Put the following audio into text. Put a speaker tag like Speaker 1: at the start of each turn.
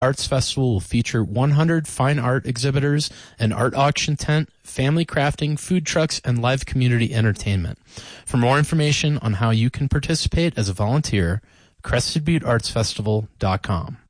Speaker 1: Arts Festival will feature 100 fine art exhibitors, an art auction tent, family crafting, food trucks, and live community entertainment. For more information on how you can participate as a volunteer, CrestedButteArtsFestival.com.